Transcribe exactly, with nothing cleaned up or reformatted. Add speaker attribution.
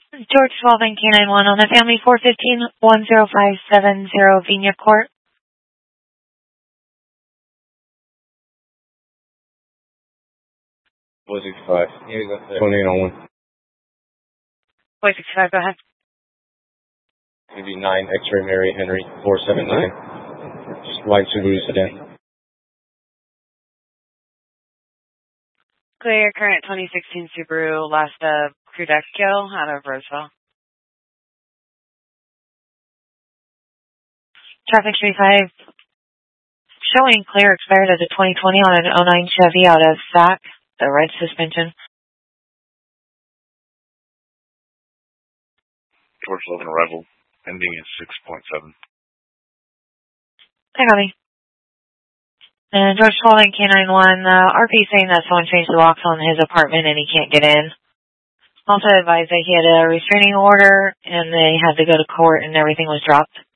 Speaker 1: George twelve and K nine one on the family four fifteen one zero five seven zero Vina Court.
Speaker 2: four sixty-five. twenty-eight oh one.
Speaker 1: four sixty-five, go ahead.
Speaker 2: Maybe nine X-ray Mary Henry four seven nine. Just white Subaru sedan.
Speaker 3: Clear current twenty sixteen Subaru Lasta Crudexco out of Roseville.
Speaker 1: Traffic three five. Showing clear expired as a twenty twenty on an oh nine Chevy out of S A C, the red suspension.
Speaker 4: George eleven arrival, ending in six point seven.
Speaker 1: Hey, Robbie. And George twelve and K nine one, uh, R P saying that someone changed the locks on his apartment and he can't get in. Also advised that he had a restraining order and they had to go to court and everything was dropped.